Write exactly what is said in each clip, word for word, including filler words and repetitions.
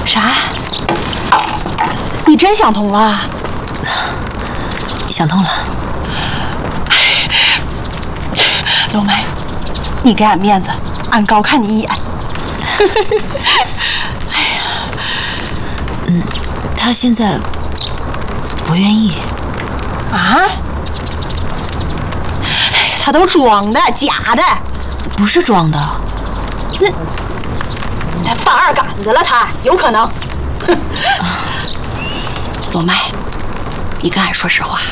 啥？你真想通了？ 想通了。 刘梅，你给俺面子，俺高看你一眼。哎呀， 嗯，他现在不愿意。 啊？他都装的，假的。 不是装的。 那他翻二杆子了，他有可能。哼。罗麦，你跟俺说实话，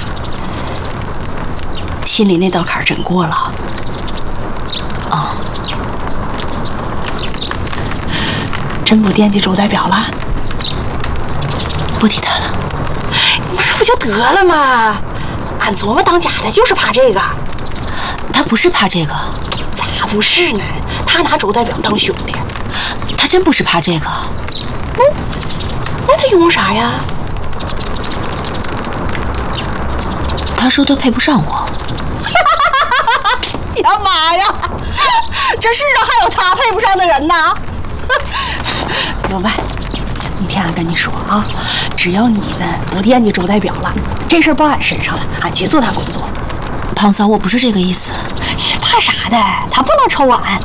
心里那道坎真过了。 哦。 真不惦记周代表了？ 不提他了。 那不就得了吗？俺琢磨当假的就是怕这个。 他不是怕这个。 咋不是呢？他拿周代表当兄弟。 他真不是怕这个。 那那他用啥呀？ 他说他配不上我。 呀妈呀！这世上还有他配不上的人呢！刘麦，你听俺跟你说啊，只要你呢不惦记周代表了，这事儿报俺身上了，俺去做他工作。 胖嫂，我不是这个意思。 怕啥的？他不能抽俺。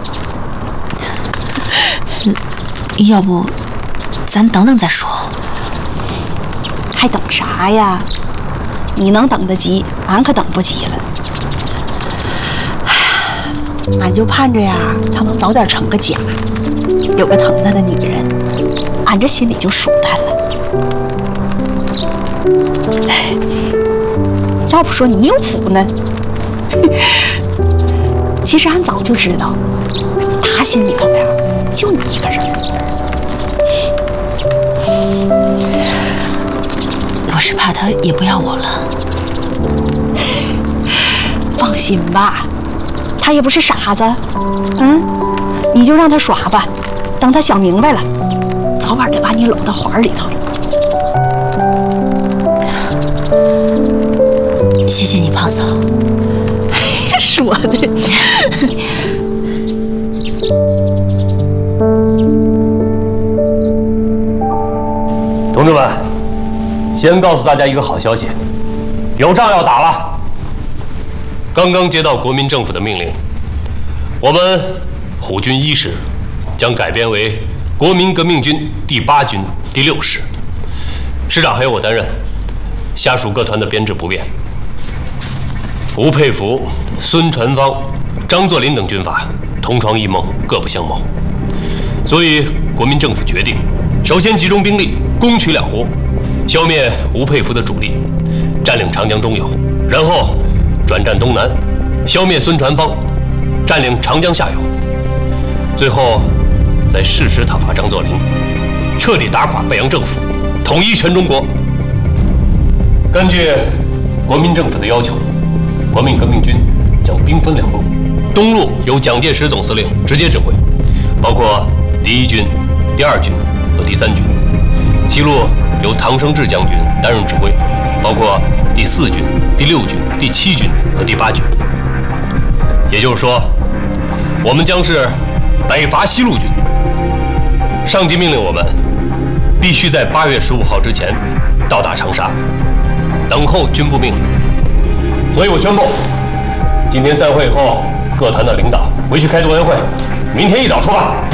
嗯，要不咱等等再说。 还等啥呀？你能等得及，俺可等不及了。俺就盼着呀，他能早点成个家，有个疼他的女人，俺这心里就舒坦了。要不说你有福呢？其实俺早就知道，他心里头呀，就你一个人。 我是怕他也不要我了。 放心吧。他也不是傻子，嗯，你就让他耍吧，等他想明白了，早晚得把你搂到怀里头。 谢谢你，胖嫂。 说的。 同志们，先告诉大家一个好消息，有仗要打了。刚刚接到国民政府的命令，我们虎军一师将改编为国民革命军第八军第六师，师长还由我担任，下属各团的编制不变。吴佩孚、孙传芳、张作霖等军阀同床异梦，各不相谋，所以国民政府决定，首先集中兵力攻取两湖，消灭吴佩孚的主力，占领长江中游，然后转战东南，消灭孙传芳，占领长江下游，最后再誓师讨伐张作霖，彻底打垮北洋政府，统一全中国。根据国民政府的要求，国民革命军将兵分两路，东路由蒋介石总司令直接指挥，包括第一军、第二军和第三军；西路由唐生智将军担任指挥，包括第四军、第六军、第七军和第八军。也就是说，我们将是北伐西路军。上级命令我们必须在八月十五号之前到达长沙，等候军部命令。所以我宣布，今天散会以后，各团的领导回去开动员会，明天一早出发。